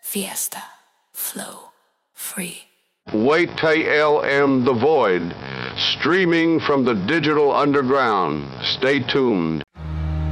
Fiesta. Flow. Free. Wait till LM The Void, streaming from the digital underground. Stay tuned.